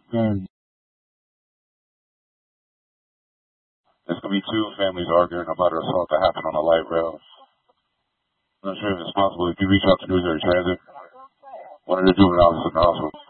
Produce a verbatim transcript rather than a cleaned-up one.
And there's going to be two families arguing about an assault that happened on a light rail. I'm not sure if it's possible if you reach out to Newsbury Transit. One of the juveniles is in the hospital.